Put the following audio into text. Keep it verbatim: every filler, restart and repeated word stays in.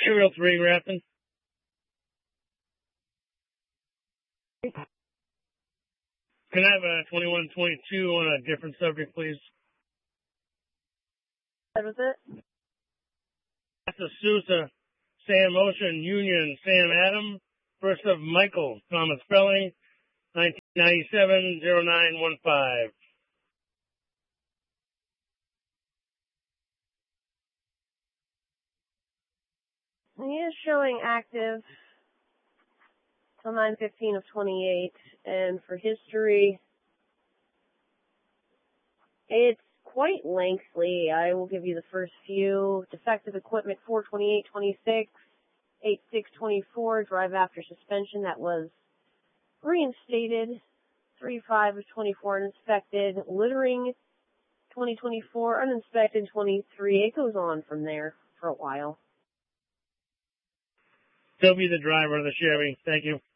Aerial three, Grafton. Can I have a twenty-one twenty-two on a different subject, please? What was it? That's a Sousa, Sam Ocean, Union, Sam Adam. First of Michael, Thomas Spelling, nineteen ninety-seven oh nine one five. He is showing active till nine fifteen of twenty-eight, and for history, it's quite lengthy. I will give you the first few. Defective equipment four twenty-eight twenty-six, eight six twenty-four, drive after suspension that was reinstated, three five of twenty-four uninspected, littering twenty twenty-four, uninspected twenty-three. It goes on from there for a while. He'll be the driver of the Chevy. Thank you.